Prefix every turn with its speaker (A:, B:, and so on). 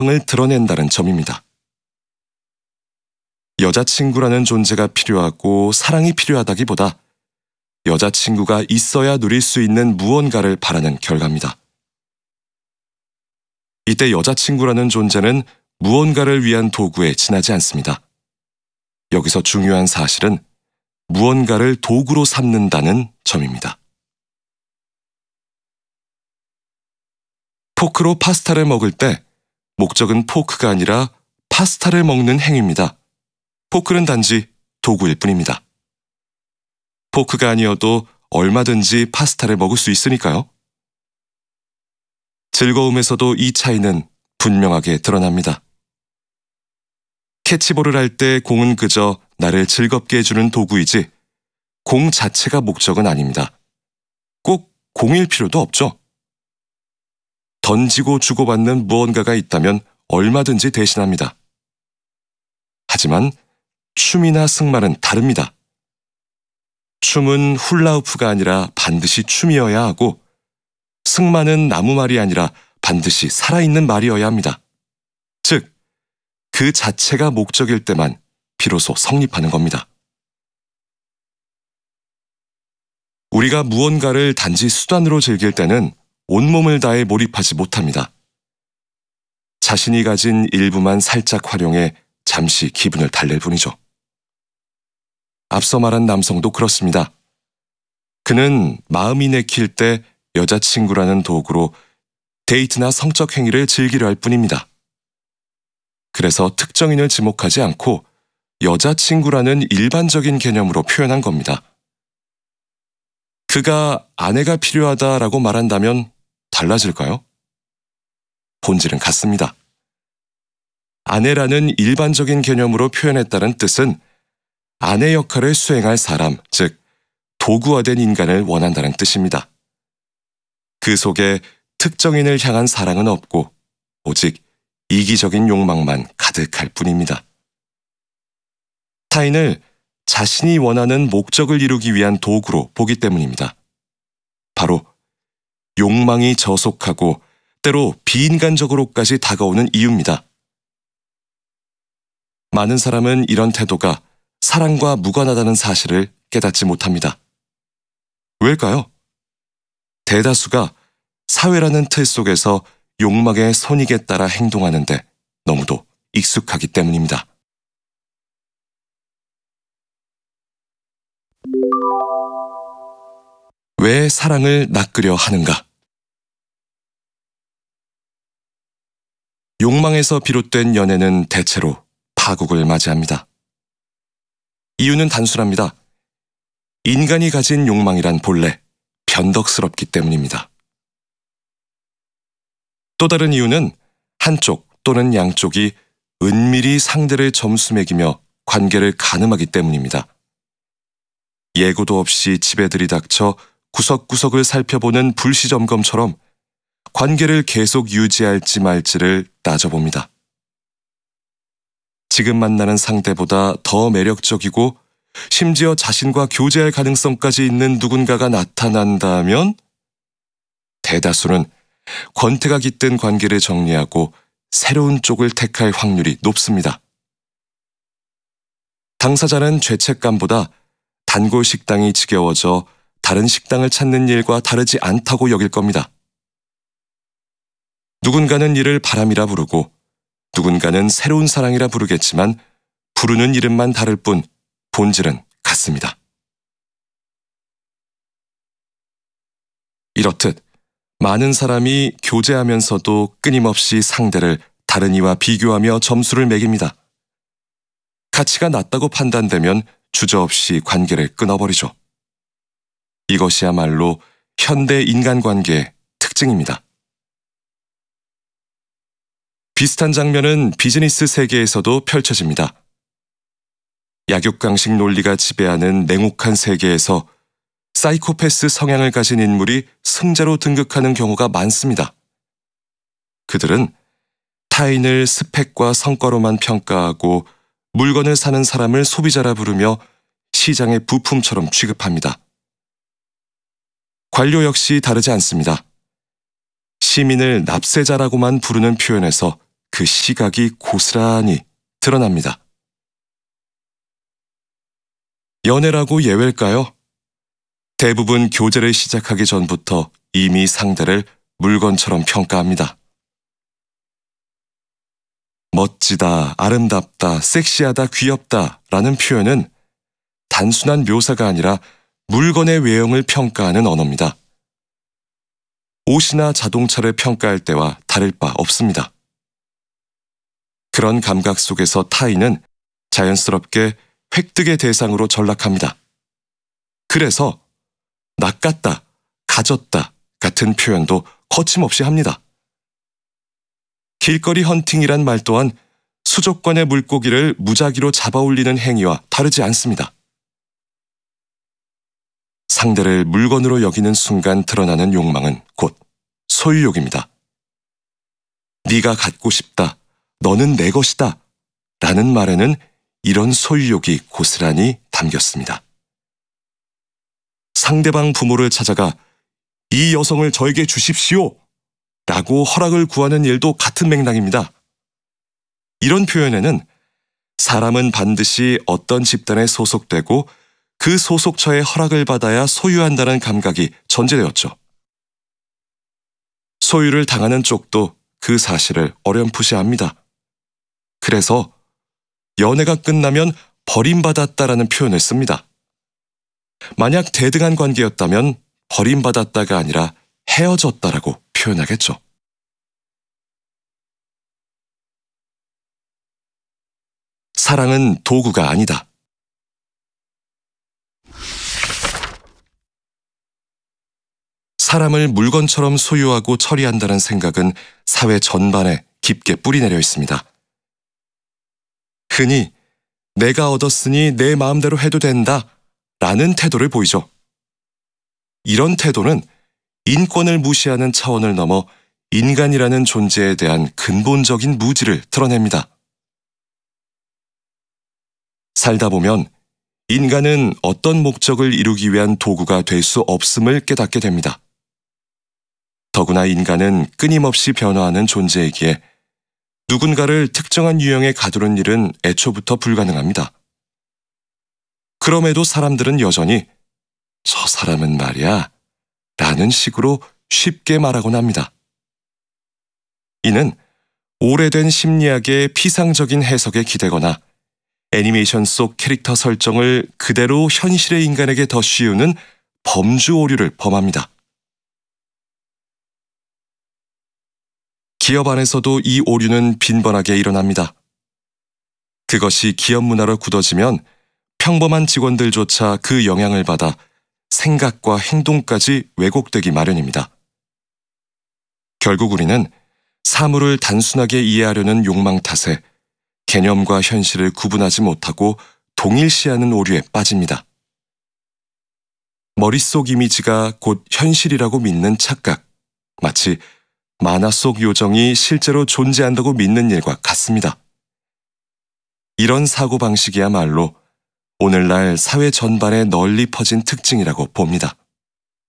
A: 을 드러낸다는 점입니다. 여자친구라는 존재가 필요하고 사랑이 필요하다기보다 여자친구가 있어야 누릴 수 있는 무언가를 바라는 결과입니다. 이때 여자친구라는 존재는 무언가를 위한 도구에 지나지 않습니다. 여기서 중요한 사실은 무언가를 도구로 삼는다는 점입니다. 포크로 파스타를 먹을 때 목적은 포크가 아니라 파스타를 먹는 행위입니다. 포크는 단지 도구일 뿐입니다. 포크가 아니어도 얼마든지 파스타를 먹을 수 있으니까요. 즐거움에서도 이 차이는 분명하게 드러납니다. 캐치볼을 할 때 공은 그저 나를 즐겁게 해주는 도구이지 공 자체가 목적은 아닙니다. 꼭 공일 필요도 없죠. 던지고 주고받는 무언가가 있다면 얼마든지 대신합니다. 하지만 춤이나 승마는 다릅니다. 춤은 훌라후프가 아니라 반드시 춤이어야 하고 승마는 나무말이 아니라 반드시 살아있는 말이어야 합니다. 즉, 그 자체가 목적일 때만 비로소 성립하는 겁니다. 우리가 무언가를 단지 수단으로 즐길 때는 온몸을 다해 몰입하지 못합니다. 자신이 가진 일부만 살짝 활용해 잠시 기분을 달랠 뿐이죠. 앞서 말한 남성도 그렇습니다. 그는 마음이 내킬 때 여자친구라는 도구로 데이트나 성적 행위를 즐기려 할 뿐입니다. 그래서 특정인을 지목하지 않고 여자친구라는 일반적인 개념으로 표현한 겁니다. 그가 아내가 필요하다라고 말한다면 달라질까요? 본질은 같습니다. 아내라는 일반적인 개념으로 표현했다는 뜻은 아내 역할을 수행할 사람, 즉 도구화된 인간을 원한다는 뜻입니다. 그 속에 특정인을 향한 사랑은 없고 오직 이기적인 욕망만 가득할 뿐입니다. 타인을 자신이 원하는 목적을 이루기 위한 도구로 보기 때문입니다. 바로 욕망이 저속하고 때로 비인간적으로까지 다가오는 이유입니다. 많은 사람은 이런 태도가 사랑과 무관하다는 사실을 깨닫지 못합니다. 왜일까요? 대다수가 사회라는 틀 속에서 욕망의 선익에 따라 행동하는데 너무도 익숙하기 때문입니다. 왜 사랑을 낚으려 하는가? 욕망에서 비롯된 연애는 대체로 파국을 맞이합니다. 이유는 단순합니다. 인간이 가진 욕망이란 본래 변덕스럽기 때문입니다. 또 다른 이유는 한쪽 또는 양쪽이 은밀히 상대를 점수 매기며 관계를 가늠하기 때문입니다. 예고도 없이 집에 들이닥쳐 구석구석을 살펴보는 불시점검처럼 관계를 계속 유지할지 말지를 따져봅니다. 지금 만나는 상대보다 더 매력적이고 심지어 자신과 교제할 가능성까지 있는 누군가가 나타난다면 대다수는 권태가 깃든 관계를 정리하고 새로운 쪽을 택할 확률이 높습니다. 당사자는 죄책감보다 단골 식당이 지겨워져 다른 식당을 찾는 일과 다르지 않다고 여길 겁니다. 누군가는 이를 바람이라 부르고 누군가는 새로운 사랑이라 부르겠지만 부르는 이름만 다를 뿐 본질은 같습니다. 이렇듯 많은 사람이 교제하면서도 끊임없이 상대를 다른 이와 비교하며 점수를 매깁니다. 가치가 낮다고 판단되면 주저없이 관계를 끊어버리죠. 이것이야말로 현대 인간관계의 특징입니다. 비슷한 장면은 비즈니스 세계에서도 펼쳐집니다. 약육강식 논리가 지배하는 냉혹한 세계에서 사이코패스 성향을 가진 인물이 승자로 등극하는 경우가 많습니다. 그들은 타인을 스펙과 성과로만 평가하고 물건을 사는 사람을 소비자라 부르며 시장의 부품처럼 취급합니다. 관료 역시 다르지 않습니다. 시민을 납세자라고만 부르는 표현에서 그 시각이 고스란히 드러납니다. 연애라고 예외일까요? 대부분 교제를 시작하기 전부터 이미 상대를 물건처럼 평가합니다. 멋지다, 아름답다, 섹시하다, 귀엽다 라는 표현은 단순한 묘사가 아니라 물건의 외형을 평가하는 언어입니다. 옷이나 자동차를 평가할 때와 다를 바 없습니다. 그런 감각 속에서 타인은 자연스럽게 획득의 대상으로 전락합니다. 그래서 낚았다, 가졌다 같은 표현도 거침없이 합니다. 길거리 헌팅이란 말 또한 수족관의 물고기를 무작위로 잡아올리는 행위와 다르지 않습니다. 상대를 물건으로 여기는 순간 드러나는 욕망은 곧 소유욕입니다. 네가 갖고 싶다, 너는 내 것이다 라는 말에는 이런 소유욕이 고스란히 담겼습니다. 상대방 부모를 찾아가 이 여성을 저에게 주십시오 라고 허락을 구하는 일도 같은 맥락입니다. 이런 표현에는 사람은 반드시 어떤 집단에 소속되고 그 소속처의 허락을 받아야 소유한다는 감각이 전제되었죠. 소유를 당하는 쪽도 그 사실을 어렴풋이 압니다. 그래서 연애가 끝나면 버림받았다라는 표현을 씁니다. 만약 대등한 관계였다면 버림받았다가 아니라 헤어졌다라고 표현하겠죠. 사랑은 도구가 아니다. 사람을 물건처럼 소유하고 처리한다는 생각은 사회 전반에 깊게 뿌리내려 있습니다. 흔히 내가 얻었으니 내 마음대로 해도 된다 라는 태도를 보이죠. 이런 태도는 인권을 무시하는 차원을 넘어 인간이라는 존재에 대한 근본적인 무지를 드러냅니다. 살다 보면 인간은 어떤 목적을 이루기 위한 도구가 될 수 없음을 깨닫게 됩니다. 더구나 인간은 끊임없이 변화하는 존재이기에 누군가를 특정한 유형에 가두는 일은 애초부터 불가능합니다. 그럼에도 사람들은 여전히 저 사람은 말이야 라는 식으로 쉽게 말하곤 합니다. 이는 오래된 심리학의 피상적인 해석에 기대거나 애니메이션 속 캐릭터 설정을 그대로 현실의 인간에게 더 씌우는 범주 오류를 범합니다. 기업 안에서도 이 오류는 빈번하게 일어납니다. 그것이 기업 문화로 굳어지면 평범한 직원들조차 그 영향을 받아 생각과 행동까지 왜곡되기 마련입니다. 결국 우리는 사물을 단순하게 이해하려는 욕망 탓에 개념과 현실을 구분하지 못하고 동일시하는 오류에 빠집니다. 머릿속 이미지가 곧 현실이라고 믿는 착각, 마치 만화 속 요정이 실제로 존재한다고 믿는 일과 같습니다. 이런 사고방식이야말로 오늘날 사회 전반에 널리 퍼진 특징이라고 봅니다.